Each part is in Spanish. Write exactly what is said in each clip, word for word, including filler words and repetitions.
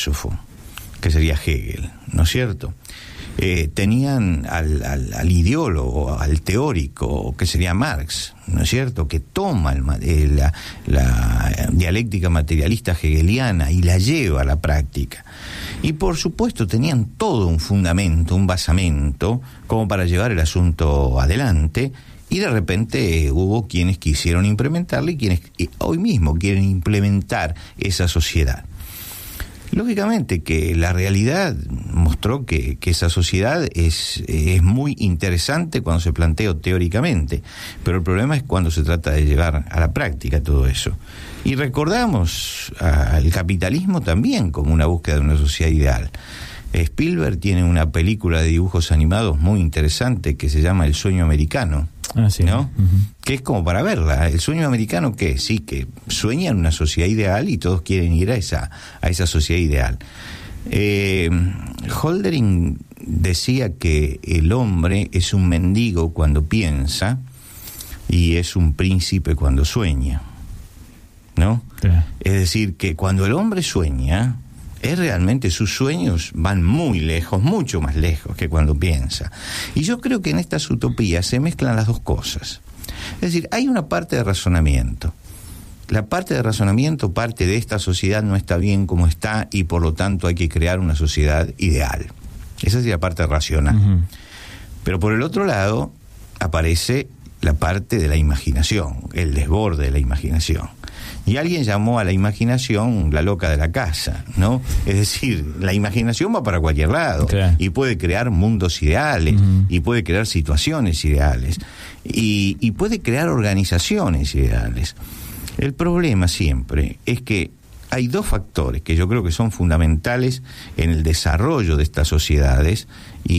filósofo, que sería Hegel, ¿no es cierto? Eh, tenían al, al, al ideólogo, al teórico, que sería Marx, ¿no es cierto?, que toma el, eh, la, la dialéctica materialista hegeliana y la lleva a la práctica. Y por supuesto tenían todo un fundamento, un basamento, como para llevar el asunto adelante, y de repente eh, hubo quienes quisieron implementarlo y quienes eh, hoy mismo quieren implementar esa sociedad. Lógicamente que la realidad mostró que, que esa sociedad es, es muy interesante cuando se plantea teóricamente, pero el problema es cuando se trata de llevar a la práctica todo eso. Y recordamos al capitalismo también como una búsqueda de una sociedad ideal. Spielberg tiene una película de dibujos animados muy interesante que se llama El sueño americano. Ah, sí. ¿No? Uh-huh. Que es como para verla. El sueño americano, que sí, que sueña en una sociedad ideal y todos quieren ir a esa, a esa sociedad ideal. Eh, Holdering decía que el hombre es un mendigo cuando piensa y es un príncipe cuando sueña, ¿no? Sí. Es decir, que cuando el hombre sueña, es realmente sus sueños van muy lejos, mucho más lejos que cuando piensa. Y yo creo que en estas utopías se mezclan las dos cosas. Es decir, hay una parte de razonamiento. La parte de razonamiento parte de esta sociedad no está bien como está y por lo tanto hay que crear una sociedad ideal. Esa es la parte racional. Uh-huh. Pero por el otro lado aparece la parte de la imaginación, el desborde de la imaginación. Y alguien llamó a la imaginación la loca de la casa, ¿no? Es decir, la imaginación va para cualquier lado, claro, y puede crear mundos ideales, uh-huh, y puede crear situaciones ideales, y, y puede crear organizaciones ideales. El problema siempre es que hay dos factores que yo creo que son fundamentales en el desarrollo de estas sociedades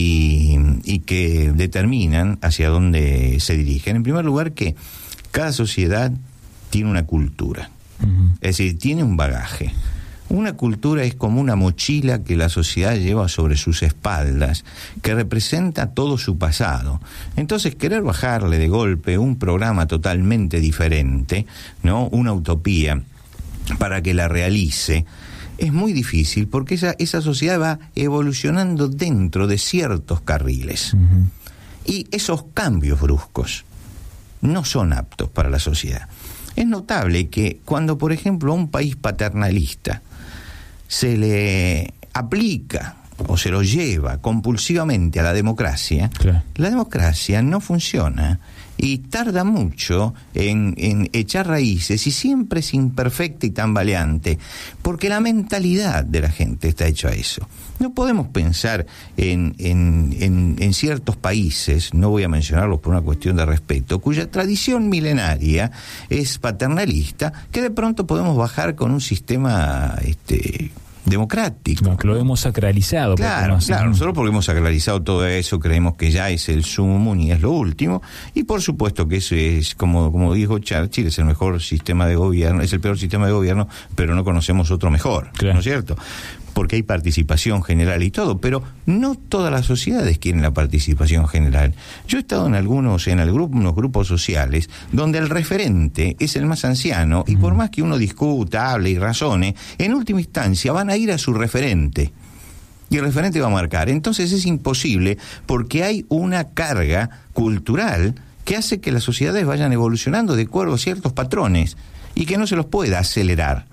y, y que determinan hacia dónde se dirigen. En primer lugar, que cada sociedad tiene una cultura. Uh-huh. Es decir, tiene un bagaje. Una cultura es como una mochila que la sociedad lleva sobre sus espaldas, que representa todo su pasado. Entonces, querer bajarle de golpe un programa totalmente diferente, ¿no?, una utopía, para que la realice, es muy difícil, porque esa, esa sociedad va evolucionando dentro de ciertos carriles. Uh-huh. Y esos cambios bruscos no son aptos para la sociedad. Es notable que cuando, por ejemplo, a un país paternalista se le aplica o se lo lleva compulsivamente a la democracia, claro, la democracia no funciona y tarda mucho en, en echar raíces y siempre es imperfecta y tambaleante, porque la mentalidad de la gente está hecha a eso. No podemos pensar en, en, en, en ciertos países, no voy a mencionarlos por una cuestión de respeto, cuya tradición milenaria es paternalista, que de pronto podemos bajar con un sistema este, democrático. No, que lo hemos sacralizado. Claro, no claro, nosotros porque hemos sacralizado todo eso, creemos que ya es el sumum y es lo último, y por supuesto que eso es, como, como dijo Churchill, es el mejor sistema de gobierno, es el peor sistema de gobierno, pero no conocemos otro mejor, claro, ¿no es cierto? Porque hay participación general y todo, pero no todas las sociedades quieren la participación general. Yo he estado en algunos, en algunos grupos sociales donde el referente es el más anciano, y por más que uno discuta, hable y razone, en última instancia van a ir a su referente. Y el referente va a marcar. Entonces es imposible, porque hay una carga cultural que hace que las sociedades vayan evolucionando de acuerdo a ciertos patrones y que no se los pueda acelerar.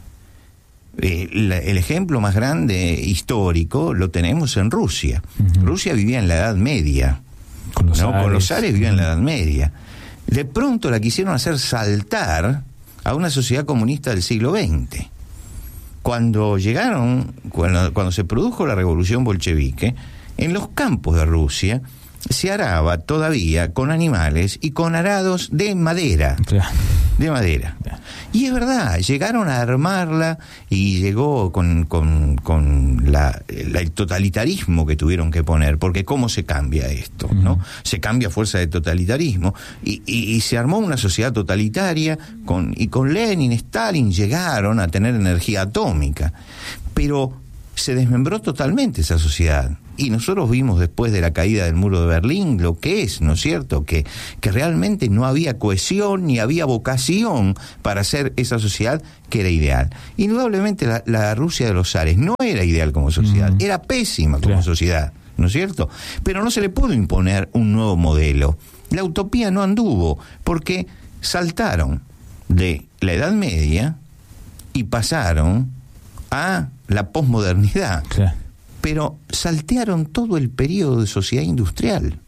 Eh, la, el ejemplo más grande histórico lo tenemos en Rusia. Uh-huh. Rusia vivía en la Edad Media, con los, ¿no? con los zares vivía en la Edad Media. De pronto la quisieron hacer saltar a una sociedad comunista del siglo veinte. Cuando llegaron, cuando, cuando se produjo la revolución bolchevique, en los campos de Rusia se araba todavía con animales y con arados de madera. Claro. De madera. Y es verdad, llegaron a armarla y llegó con, con, con la, la, el totalitarismo que tuvieron que poner, porque ¿cómo se cambia esto? Uh-huh. ¿No? Se cambia a fuerza de totalitarismo. Y, y, y se armó una sociedad totalitaria con, y con Lenin, Stalin llegaron a tener energía atómica. Pero se desmembró totalmente esa sociedad. Y nosotros vimos después de la caída del muro de Berlín lo que es, ¿no es cierto? Que, que realmente no había cohesión ni había vocación para hacer esa sociedad que era ideal. Indudablemente la, la Rusia de los zares no era ideal como sociedad, mm. era pésima como claro. sociedad, ¿no es cierto? Pero no se le pudo imponer un nuevo modelo. La utopía no anduvo porque saltaron de la Edad Media y pasaron a la posmodernidad. Claro. Pero saltearon todo el periodo de sociedad industrial.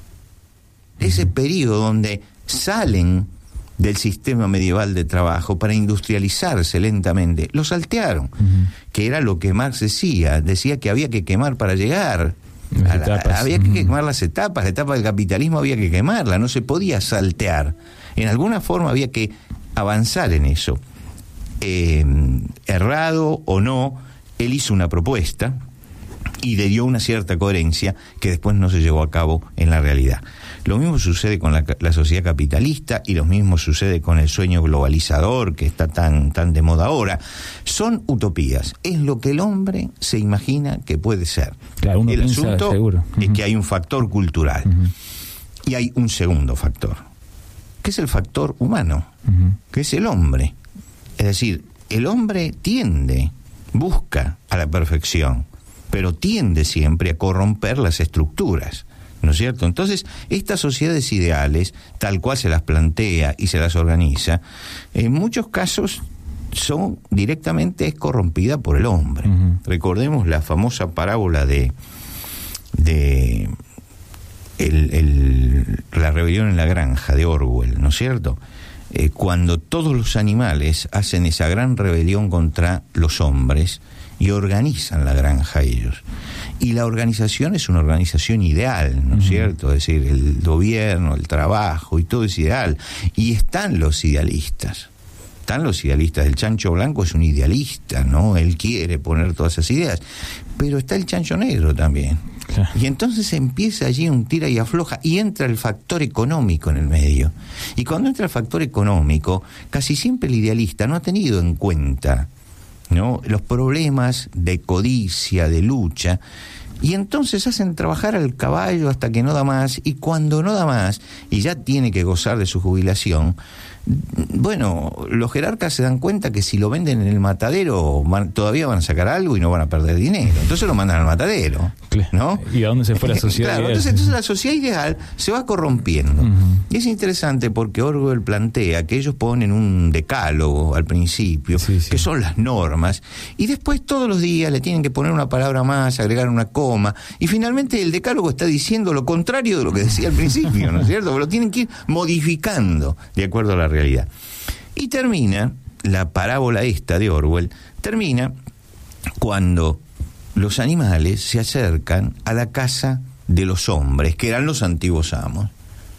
Ese uh-huh. periodo donde salen del sistema medieval de trabajo para industrializarse lentamente, lo saltearon, uh-huh. que era lo que Marx decía, decía que había que quemar para llegar. A la, había que uh-huh. quemar las etapas, la etapa del capitalismo había que quemarla, no se podía saltear. En alguna forma había que avanzar en eso. Eh, errado o no, él hizo una propuesta y le dio una cierta coherencia que después no se llevó a cabo en la realidad. Lo mismo sucede con la, la sociedad capitalista y lo mismo sucede con el sueño globalizador que está tan, tan de moda ahora. Son utopías, es lo que el hombre se imagina que puede ser. Claro, uno el piensa, asunto seguro. Uh-huh. es que hay un factor cultural uh-huh. y hay un segundo factor, que es el factor humano, uh-huh. que es el hombre. Es decir, el hombre tiende, busca a la perfección, pero tiende siempre a corromper las estructuras, ¿no es cierto? Entonces, estas sociedades ideales, tal cual se las plantea y se las organiza, en muchos casos son directamente corrompidas por el hombre. Uh-huh. Recordemos la famosa parábola de, de el, el, la rebelión en la granja de Orwell, ¿no es cierto? Eh, cuando todos los animales hacen esa gran rebelión contra los hombres y organizan la granja ellos. Y la organización es una organización ideal, ¿no es uh-huh. cierto? Es decir, el gobierno, el trabajo y todo es ideal. Y están los idealistas. Están los idealistas. El chancho blanco es un idealista, ¿no? Él quiere poner todas esas ideas. Pero está el chancho negro también. Claro. Y entonces empieza allí un tira y afloja y entra el factor económico en el medio. Y cuando entra el factor económico, casi siempre el idealista no ha tenido en cuenta, ¿no?, los problemas de codicia, de lucha, y entonces hacen trabajar al caballo hasta que no da más, y cuando no da más y ya tiene que gozar de su jubilación, bueno, los jerarcas se dan cuenta que si lo venden en el matadero van, todavía van a sacar algo y no van a perder dinero, entonces lo mandan al matadero, ¿no? ¿Y a dónde se fue la sociedad claro, ideal? Entonces, entonces la sociedad ideal se va corrompiendo. Uh-huh. Y es interesante porque Orwell plantea que ellos ponen un decálogo al principio, sí, sí. que son las normas, y después todos los días le tienen que poner una palabra más, agregar una coma, y finalmente el decálogo está diciendo lo contrario de lo que decía al principio, ¿no es cierto? Pero lo tienen que ir modificando de acuerdo a la realidad. Y termina, la parábola esta de Orwell, termina cuando los animales se acercan a la casa de los hombres, que eran los antiguos amos.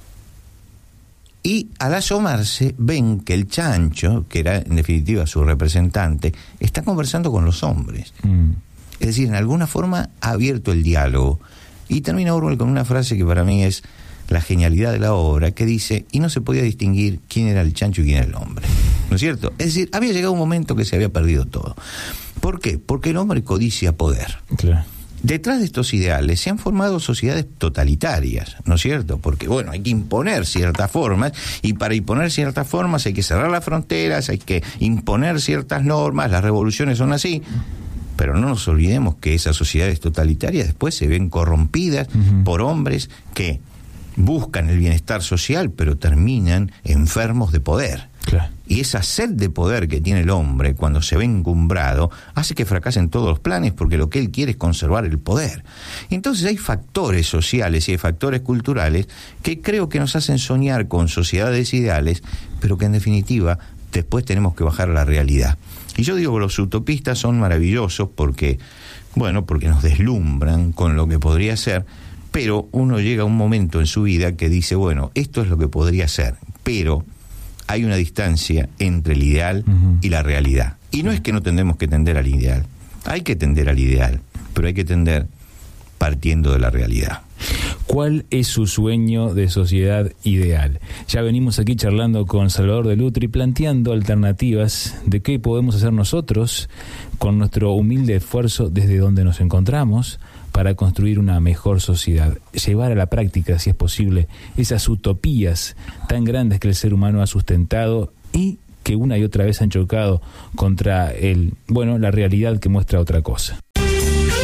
Y al asomarse ven que el chancho, que era en definitiva su representante, está conversando con los hombres. Mm. Es decir, en alguna forma ha abierto el diálogo. Y termina Orwell con una frase que para mí es la genialidad de la obra, que dice, y no se podía distinguir quién era el chancho y quién era el hombre, ¿no es cierto? Es decir, había llegado un momento que se había perdido todo. ¿Por qué? Porque el hombre codicia poder. Claro. Detrás de estos ideales se han formado sociedades totalitarias, ¿no es cierto? Porque, bueno, hay que imponer ciertas formas, y para imponer ciertas formas hay que cerrar las fronteras, hay que imponer ciertas normas, las revoluciones son así. Pero no nos olvidemos que esas sociedades totalitarias después se ven corrompidas uh-huh. por hombres que buscan el bienestar social, pero terminan enfermos de poder. Claro. Y esa sed de poder que tiene el hombre cuando se ve encumbrado hace que fracasen todos los planes, porque lo que él quiere es conservar el poder. Entonces hay factores sociales y hay factores culturales que creo que nos hacen soñar con sociedades ideales, pero que en definitiva después tenemos que bajar a la realidad. Y yo digo que los utopistas son maravillosos porque, bueno, porque nos deslumbran con lo que podría ser, pero uno llega a un momento en su vida que dice, bueno, esto es lo que podría ser, pero hay una distancia entre el ideal uh-huh. y la realidad. Y no es que no tendremos que tender al ideal, hay que tender al ideal, pero hay que tender partiendo de la realidad. ¿Cuál es su sueño de sociedad ideal? Ya venimos aquí charlando con Salvador de Lutri, planteando alternativas de qué podemos hacer nosotros con nuestro humilde esfuerzo desde donde nos encontramos para construir una mejor sociedad. Llevar a la práctica, si es posible, esas utopías tan grandes que el ser humano ha sustentado y que una y otra vez han chocado contra el, bueno, la realidad que muestra otra cosa.